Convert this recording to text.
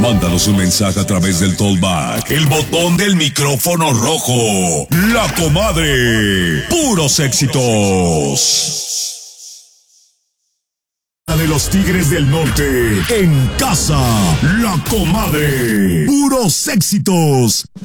Mándanos un mensaje a través del Tollback, el botón del micrófono rojo. La Comadre. Puros éxitos. De los Tigres del Norte, en casa, La Comadre. Puros éxitos.